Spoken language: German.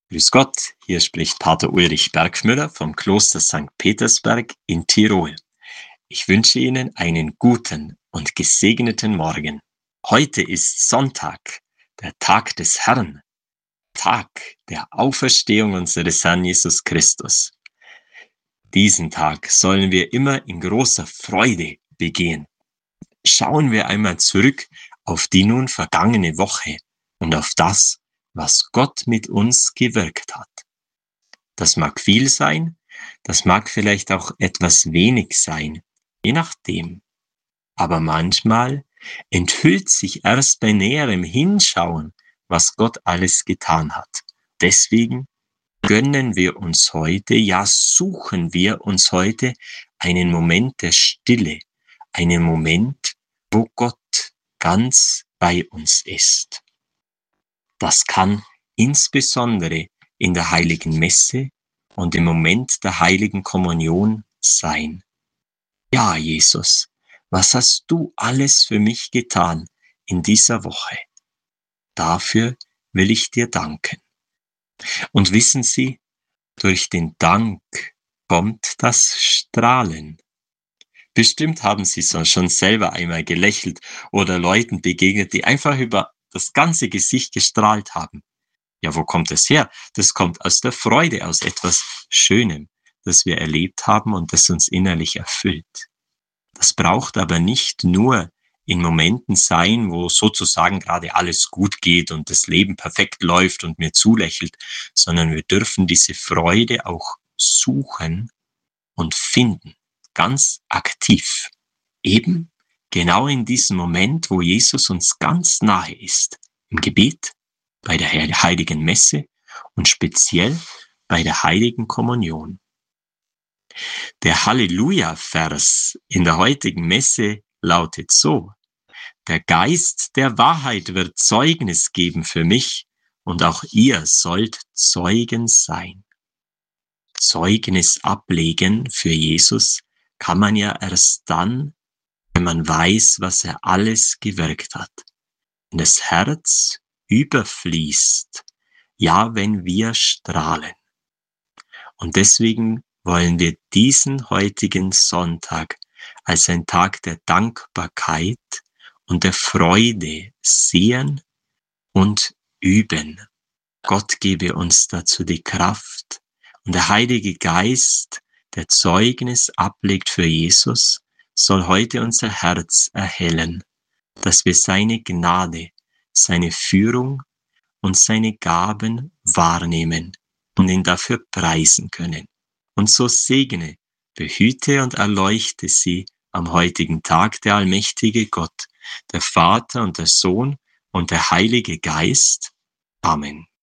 Grüß Gott, hier spricht Pater Ulrich Bergmüller vom Kloster St. Petersberg in Tirol. Ich wünsche Ihnen einen guten und gesegneten Morgen. Heute ist Sonntag, der Tag des Herrn, Tag der Auferstehung unseres Herrn Jesus Christus. Diesen Tag sollen wir immer in großer Freude begehen. Schauen wir einmal zurück auf die nun vergangene Woche und auf das, was Gott mit uns gewirkt hat. Das mag viel sein, das mag vielleicht auch etwas wenig sein, je nachdem. Aber manchmal enthüllt sich erst bei näherem Hinschauen, was Gott alles getan hat. Deswegen gönnen wir uns heute, ja suchen wir uns heute einen Moment der Stille, einen Moment, wo Gott ganz bei uns ist. Das kann insbesondere in der Heiligen Messe und im Moment der Heiligen Kommunion sein. Ja, Jesus, was hast du alles für mich getan in dieser Woche? Dafür will ich dir danken. Und wissen Sie, durch den Dank kommt das Strahlen. Bestimmt haben Sie schon selber einmal gelächelt oder Leuten begegnet, die einfach über das ganze Gesicht gestrahlt haben. Ja, wo kommt es her? Das kommt aus der Freude, aus etwas Schönem, das wir erlebt haben und das uns innerlich erfüllt. Das braucht aber nicht nur in Momenten sein, wo sozusagen gerade alles gut geht und das Leben perfekt läuft und mir zulächelt, sondern wir dürfen diese Freude auch suchen und finden, ganz aktiv. Eben genau in diesem Moment, wo Jesus uns ganz nahe ist, im Gebet, bei der Heiligen Messe und speziell bei der Heiligen Kommunion. Der Halleluja-Vers in der heutigen Messe lautet so: Der Geist der Wahrheit wird Zeugnis geben für mich und auch ihr sollt Zeugen sein. Zeugnis ablegen für Jesus kann man ja erst dann, wenn man weiß, was er alles gewirkt hat. Wenn das Herz überfließt, ja, wenn wir strahlen. Und deswegen wollen wir diesen heutigen Sonntag als ein Tag der Dankbarkeit und der Freude sehen und üben. Gott gebe uns dazu die Kraft und der Heilige Geist, der Zeugnis ablegt für Jesus, soll heute unser Herz erhellen, dass wir seine Gnade, seine Führung und seine Gaben wahrnehmen und ihn dafür preisen können. Und so segne, behüte und erleuchte sie am heutigen Tag der allmächtige Gott, der Vater und der Sohn und der Heilige Geist. Amen.